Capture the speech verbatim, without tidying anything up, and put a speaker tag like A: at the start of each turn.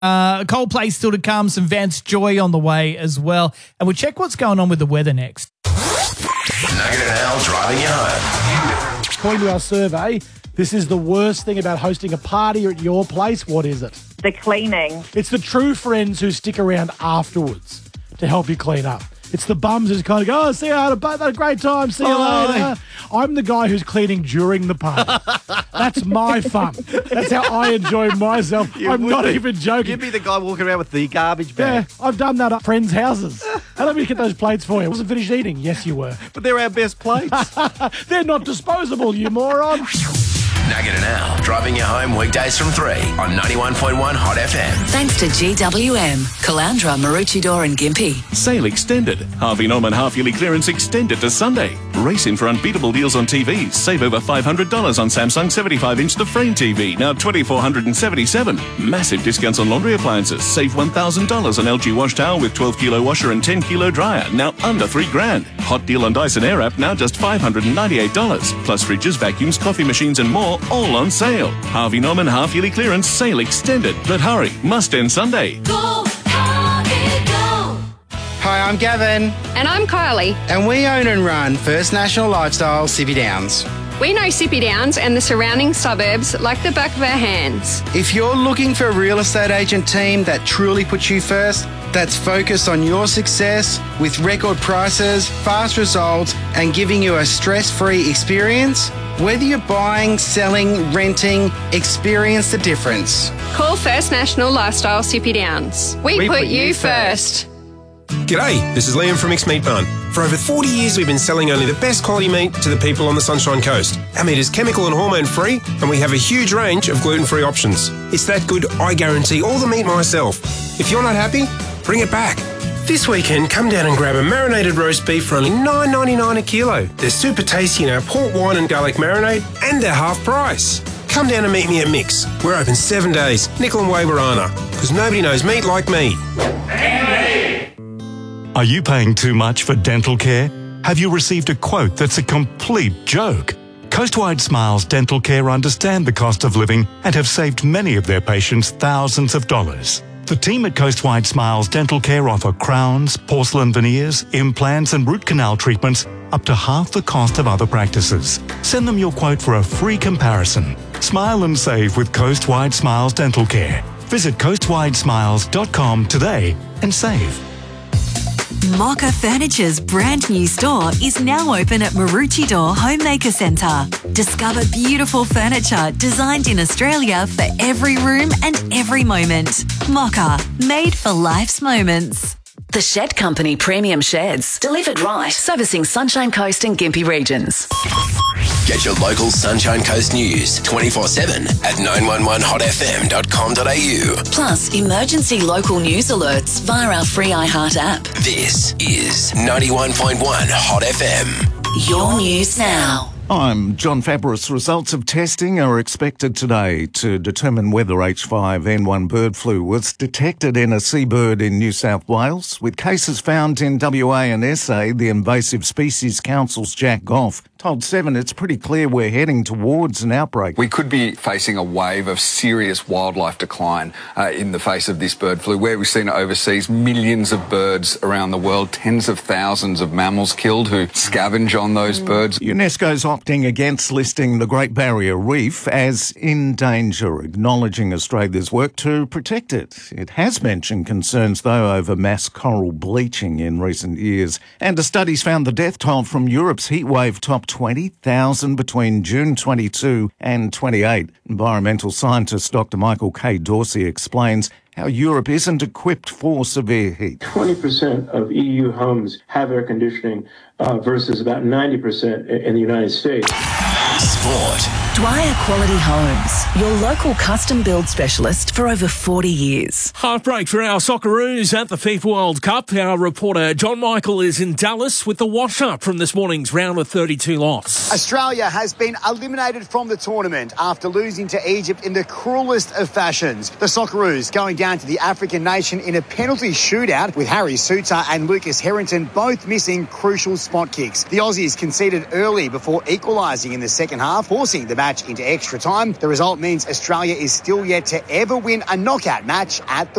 A: Uh, Coldplay still to come, some Vance Joy on the way as well. And we'll check what's going on with the weather next.
B: Nugget and Al driving you home.
C: According to our survey, this is the worst thing about hosting a party at your place. What is it?
D: The cleaning.
C: It's the true friends who stick around afterwards to help you clean up. It's the bums who kind of go, oh, see you, I had a, had a great time, see you
A: Oh.
C: later. I'm the guy who's cleaning during the party. That's my fun. That's how I enjoy myself.
E: You
C: I'm
E: would
C: not
E: be.
C: even joking.
E: You'd be the guy walking around with the garbage
C: Yeah,
E: bag.
C: I've done that at friends' houses. And let me get those plates for you. I wasn't finished eating. Yes, you were.
E: But they're our best plates.
C: They're not disposable, you moron.
B: Nugget and Al driving you home weekdays from three on ninety-one point one Hot F M.
F: Thanks to G W M, Calandra, Maroochydore and Gympie.
G: Sale extended. Harvey Norman half-yearly clearance extended to Sunday. Race in for unbeatable deals on T Vs. Save over five hundred dollars on Samsung seventy-five inch The Frame T V, now two thousand four hundred seventy-seven dollars. Massive discounts on laundry appliances. Save one thousand dollars on L G wash towel with twelve kilo washer and ten kilo dryer, now under three grand. Hot deal on Dyson Airwrap, now just five hundred ninety-eight dollars. Plus fridges, vacuums, coffee machines and more, all on sale. Harvey Norman half-yearly clearance sale extended. But hurry, must end Sunday.
H: Go, Harvey, go!
I: Hi, I'm Gavin,
J: And I'm Kylie.
I: and we own and run First National Lifestyle Sippy Downs.
J: We know Sippy Downs and the surrounding suburbs like the back of our hands.
I: If you're looking for a real estate agent team that truly puts you first, that's focused on your success with record prices, fast results, and giving you a stress-free experience, whether you're buying, selling, renting, experience the difference.
J: Call First National Lifestyle Sippy Downs. We,
I: We
J: put,
I: put
J: you
I: you
J: first.
K: G'day, this is Liam from Mixed Meat Barn. For over forty years, we've been selling only the best quality meat to the people on the Sunshine Coast. Our meat is chemical and hormone free, and we have a huge range of gluten-free options. It's that good, I guarantee all the meat myself. If you're not happy, bring it back. This weekend, come down and grab a marinated roast beef for only nine ninety-nine a kilo. They're super tasty in our port wine and garlic marinade, and they're half price. Come down and meet me at Mix. We're open seven days, nickel and Waberana, because nobody knows meat like me.
G: Are you paying too much for dental care? Have you received a quote that's a complete joke? Coastwide Smiles Dental Care understand the cost of living and have saved many of their patients thousands of dollars. The team at Coastwide Smiles Dental Care offer crowns, porcelain veneers, implants and root canal treatments up to half the cost of other practices. Send them your quote for a free comparison. Smile and save with Coastwide Smiles Dental Care. Visit coastwide smiles dot com today and save.
F: Mocha Furniture's brand new store is now open at Maroochydore Homemaker Centre. Discover beautiful furniture designed in Australia for every room and every moment. Mocha, made for life's moments. The Shed Company Premium Sheds. Delivered right. Servicing Sunshine Coast and Gympie regions.
B: Get your local Sunshine Coast news twenty-four seven at nine one one hot f m dot com dot a u.
F: Plus, emergency local news alerts via our free iHeart app.
B: This is ninety-one point one Hot F M.
F: Your news now.
L: I'm John Fabris. Results of testing are expected today to determine whether H five N one bird flu was detected in a seabird in New South Wales. With cases found in W A and S A, the Invasive Species Council's Jack Goff told Seven it's pretty clear we're heading towards an outbreak.
M: We could be facing a wave of serious wildlife decline uh, in the face of this bird flu. Where we've seen it overseas, millions of birds around the world, tens of thousands of mammals killed who scavenge on those birds.
L: UNESCO's opting against listing the Great Barrier Reef as in danger, acknowledging Australia's work to protect it. It has mentioned concerns, though, over mass coral bleaching in recent years. And a study's found the death toll from Europe's heatwave topped twenty thousand between June twenty-two and twenty-eight. Environmental scientist Doctor Michael K. Dorsey explains how Europe isn't equipped for severe heat.
N: twenty percent of E U homes have air conditioning uh, versus about ninety percent in the United States.
B: Sport.
F: Dwyer Quality Homes, your local custom build specialist for over forty years.
O: Heartbreak for our Socceroos at the FIFA World Cup. Our reporter John Michael is in Dallas with the wash-up from this morning's round of thirty-two loss.
P: Australia has been eliminated from the tournament after losing to Egypt in the cruelest of fashions. The Socceroos going down to the African nation in a penalty shootout with Harry Suter and Lucas Harrington both missing crucial spot kicks. The Aussies conceded early before equalising in the second half, forcing the match into extra time. The result means Australia is still yet to ever win a knockout match at the